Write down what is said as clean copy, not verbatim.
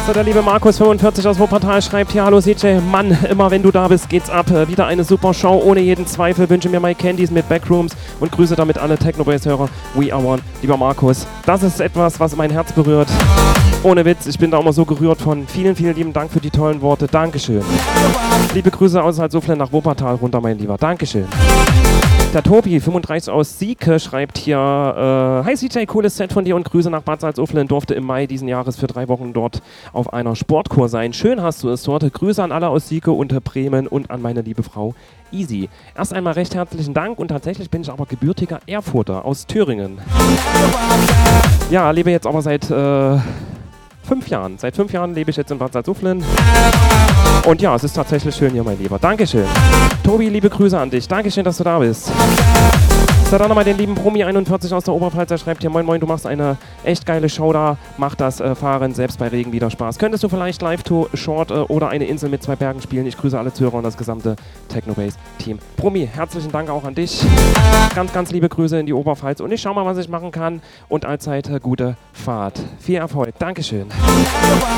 So, der liebe Markus45 aus Wuppertal schreibt hier: Hallo CJ, Mann, immer wenn du da bist, geht's ab. Wieder eine super Show, ohne jeden Zweifel. Wünsche mir My Candies mit Backrooms und grüße damit alle Technobase-Hörer. We are one. Lieber Markus, das ist etwas, was mein Herz berührt. Ohne Witz, ich bin da immer so gerührt von. Vielen, vielen lieben Dank für die tollen Worte. Dankeschön. Liebe Grüße aus Salzuflen nach Wuppertal runter, mein Lieber. Dankeschön. Der Tobi, 35 aus Sieke, schreibt hier: Hi CJ, cooles Set von dir und Grüße nach Bad Salzuflen. Durfte im Mai diesen Jahres für 3 Wochen dort auf einer Sportkur sein. Schön hast du es dort. Grüße an alle aus Sieke und Bremen und an meine liebe Frau Easy. Erst einmal recht herzlichen Dank und tatsächlich bin ich aber gebürtiger Erfurter aus Thüringen. Ja, lebe jetzt aber seit 5 Jahren. Seit 5 Jahren lebe ich jetzt in Bad Salzuflen. Und ja, es ist tatsächlich schön hier, mein Lieber. Dankeschön. Tobi, liebe Grüße an dich. Dankeschön, dass du da bist. So, dann nochmal den lieben Promi41 aus der Oberpfalz. Der schreibt hier: Moin Moin, du machst eine echt geile Show da. Mach das Fahren selbst bei Regen wieder Spaß. Könntest du vielleicht live to Short oder eine Insel mit 2 Bergen spielen? Ich grüße alle Zuhörer und das gesamte Technobase-Team. Promi, herzlichen Dank auch an dich. Ganz, ganz liebe Grüße in die Oberpfalz. Und ich schau mal, was ich machen kann. Und allzeit gute Fahrt. Viel Erfolg. Dankeschön.